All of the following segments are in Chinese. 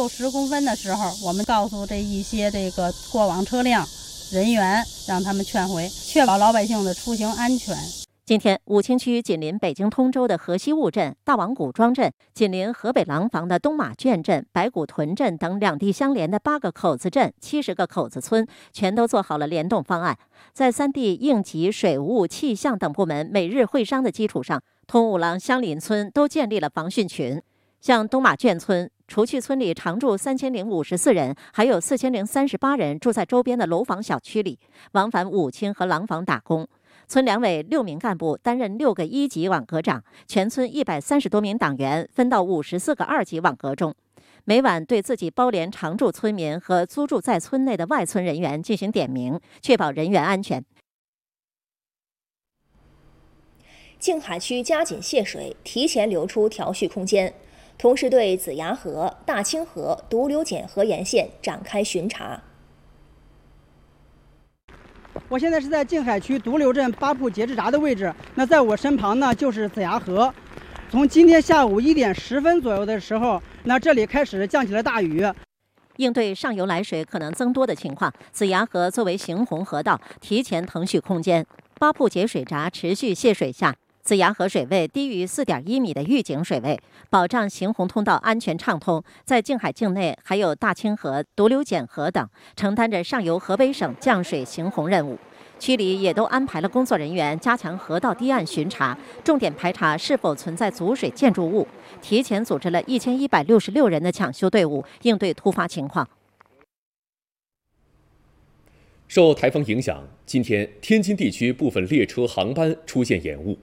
10公分的时候，我们告诉这一些过往车辆人员，让他们劝回，确保老百姓的出行安全。 今天，武清区紧邻北京通州的河西务镇、大王古庄镇，紧邻河北廊坊的东马圈镇、白骨屯镇等两地相连的8个口子镇、70个口子村，全都做好了联动方案。在3地应急、水务、气象等部门每日会商的基础上，通武廊相邻村都建立了防汛群。像东马圈村，除去村里常住3054人，还有4038人住在周边的楼房小区里，往返武清和廊坊打工。村两委6名干部担任6个1级网格长，全村130多名党员分到54个2级网格中，每晚对自己包连常住村民和租住在村内的外村人员进行点名，确保人员安全。 静海区加紧泄水，提前留出调蓄空间，同时对子牙河、大清河、独流碱河沿线展开巡查。 我现在是在静海区独流镇8铺截止闸的位置，那在我身旁呢就是子牙河。从今天下午1点10分左右的时候，那这里开始降起了大雨。 应对上游来水可能增多的情况，子牙河作为行洪河道，提前腾蓄空间。8铺截水闸持续泄水下，子牙河水位低于4.1米的预警水位，保障行洪通道安全畅通。在静海境内，还有大清河、独流碱河等承担着上游河北省降水行洪任务。区里也都安排了工作人员加强河道堤岸巡查，重点排查是否存在阻水建筑物，提前组织了1166人的抢修队伍，应对突发情况。 受台风影响，今天天津地区部分列车航班出现延误。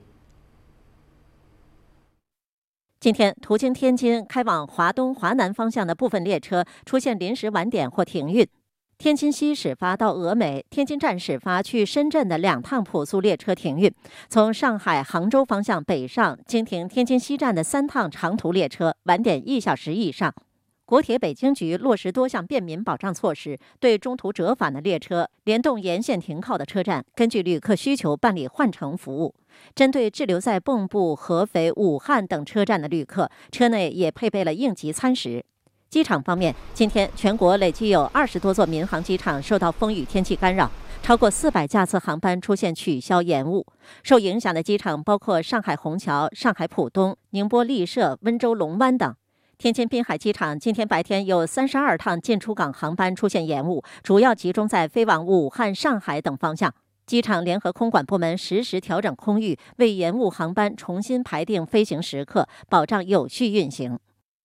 今天，途经天津开往华东、华南方向的部分列车出现临时晚点或停运。天津西始发到峨眉、天津站始发去深圳的2趟普速列车停运。从上海、杭州方向北上，经停天津西站的3趟长途列车晚点1小时以上。国铁北京局落实多项便民保障措施，对中途折返的列车、联动沿线停靠的车站，根据旅客需求办理换乘服务。针对滞留在蚌埠、合肥、武汉等车站的旅客，车内也配备了应急餐食。机场方面，今天全国累计有20多座民航机场受到风雨天气干扰，超过400架次航班出现取消延误。受影响的机场包括上海虹桥、上海浦东、宁波丽舍、温州龙湾等。天津滨海机场今天白天有32趟进出港航班出现延误，主要集中在飞往武汉、上海等方向。机场联合空管部门实时调整空域，为延误航班重新排定飞行时刻，保障有序运行。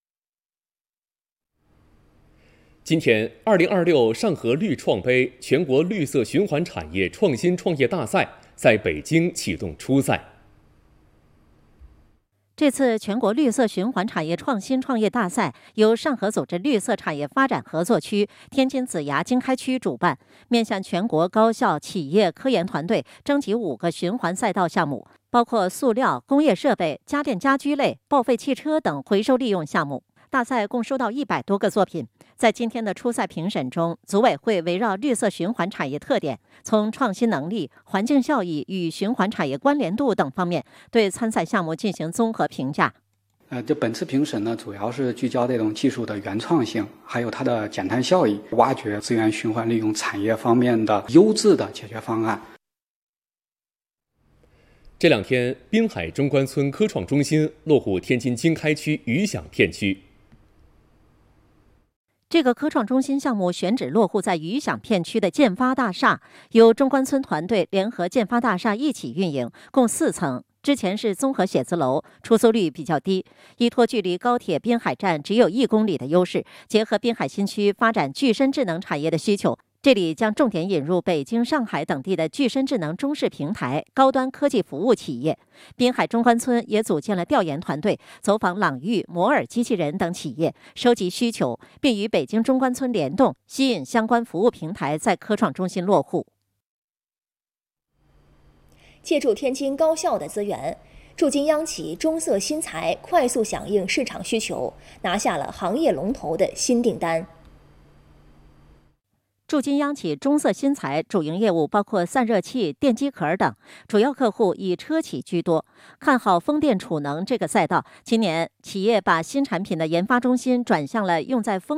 今天，2026上合绿创杯全国绿色循环产业创新创业大赛在北京启动初赛。 这次全国绿色循环产业创新创业大赛由上合组织绿色产业发展合作区、天津子牙经开区主办，面向全国高校、企业、科研团队征集5个循环赛道项目，包括塑料、工业设备、家电家居类、报废汽车等回收利用项目。大赛共收到100多个作品。在今天的初赛评审中，组委会围绕绿色循环产业特点，从创新能力、环境效益与循环产业关联度等方面，对参赛项目进行综合评价。 这本次评审呢，主要是聚焦这种技术的原创性，还有它的减碳效益，挖掘资源循环利用产业方面的优质的解决方案。 这2天，滨海中关村科创中心落户天津经开区余享片区。 这个科创中心项目选址落户在余享片区的建发大厦，由中关村团队联合建发大厦一起运营，共4层。之前是综合写字楼，出租率比较低。依托距离高铁滨海站只有1公里的优势，结合滨海新区发展具身智能产业的需求，这里将重点引入北京、上海等地的具身智能中式平台、高端科技服务企业。滨海中关村也组建了调研团队，走访朗域、摩尔机器人等企业，收集需求，并与北京中关村联动，吸引相关服务平台在科创中心落户。 借助天津高校的资源，驻京央企中色新材快速响应市场需求，拿下了行业龙头的新订单。 驻京央企中色新材主营业务包括散热器、电机壳等，主要客户以车企居多。看好风电储能这个赛道，今年企业把新产品的研发中心转向了用在风